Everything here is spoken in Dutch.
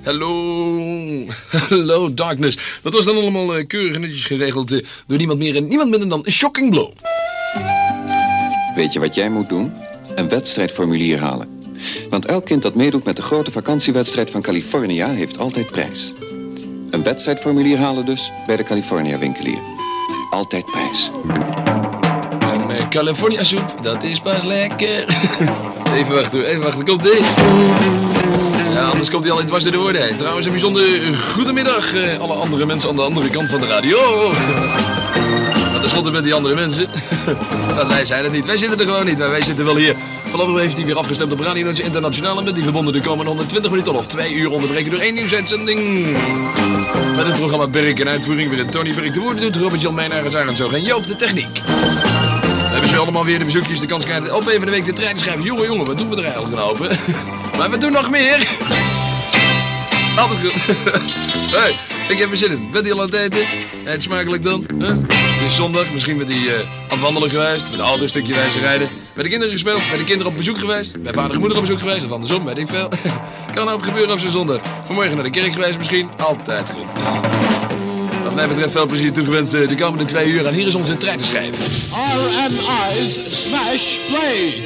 Hello Darkness. Dat was dan allemaal keurig en netjes geregeld door niemand meer en niemand minder dan Shocking Blue. Weet je wat jij moet doen? Een wedstrijdformulier halen. Want elk kind dat meedoet met de grote vakantiewedstrijd van California heeft altijd prijs. Een wedstrijdformulier halen dus bij de California winkelier. Altijd prijs. Een California soep, dat is pas lekker. Even wachten, komt deze. Ja, anders komt hij al in dwars door de woorden heen. Trouwens, een bijzonder goedemiddag, alle andere mensen aan de andere kant van de radio. Maar tenslotte met die andere mensen. Dat wij zijn er niet. Wij zitten er gewoon niet, maar wij zitten wel hier. Voorlopig heeft hij weer afgestemd op Radio Noordzee Internationaal. En met die verbonden de komende 120 minuten of 2 uur onderbreken door 1 nieuwsuitzending. Met het programma Berk en uitvoering weer Tony Berk de woorden doet. Robert-Jan Meijnagers, Arendzoog en Joop de techniek. We hebben ze allemaal weer de bezoekjes de kans krijgen op even de week de trein te schrijven. Jongen, wat doen we er eigenlijk aan open? Maar we doen nog meer. Altijd goed. Hey, ik heb er zin in. Bent u al aan het eten? Eet smakelijk dan. Huh? Het is zondag, misschien met die aan het wandelen geweest. Met de auto een stukje wijze rijden. Met de kinderen gespeeld, met de kinderen op bezoek geweest. Bij vader en moeder op bezoek geweest, of andersom, weet ik veel. Kan ook gebeuren op zo'n zondag. Vanmorgen naar de kerk geweest misschien. Altijd goed. Wat mij betreft veel plezier toegewenst de komende 2 uur. En hier is onze trein te schrijven. RMI's Smash Play.